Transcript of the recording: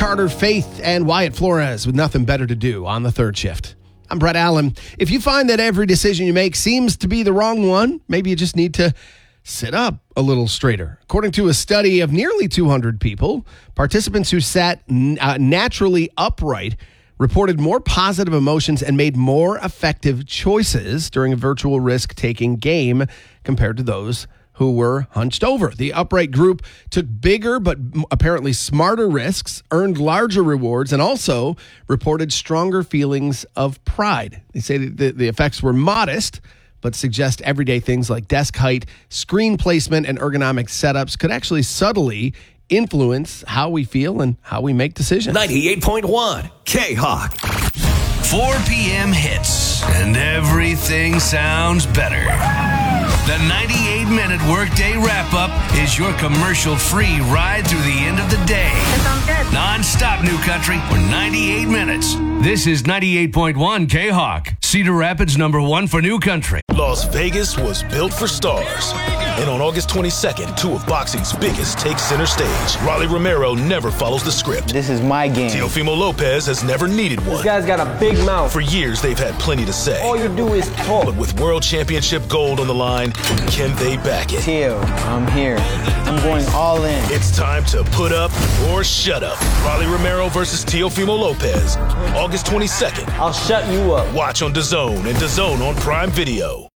Carter, Faith, and Wyatt Flores with Nothing Better to Do on the third shift. I'm Brett Allen. If you find that every decision you make seems to be the wrong one, maybe you just need to sit up a little straighter. According to a study of nearly 200 people, participants who sat naturally upright reported more positive emotions and made more effective choices during a virtual risk-taking game compared to those who were hunched over. The upright group took bigger but apparently smarter risks, earned larger rewards, and also reported stronger feelings of pride. They say that the effects were modest, but suggest everyday things like desk height, screen placement, and ergonomic setups could actually subtly influence how we feel and how we make decisions. 98.1 K-Hawk. 4 p.m. hits, and everything sounds better. The 98-minute workday wrap-up is your commercial-free ride through the end of the day. That sounds good. Non-stop new country for 98 minutes. This is 98.1 K-Hawk, Cedar Rapids #1 for new country. Las Vegas was built for stars. And on August 22nd, two of boxing's biggest take center stage. Rolly Romero never follows the script. This is my game. Teofimo Lopez has never needed one. This guy's got a big mouth. For years, they've had plenty to say. All you do is talk. But with World Championship gold on the line, can they back it? Teo, I'm here. I'm going all in. It's time to put up or shut up. Rolly Romero versus Teofimo Lopez. August 22nd. I'll shut you up. Watch on DAZN and DAZN on Prime Video.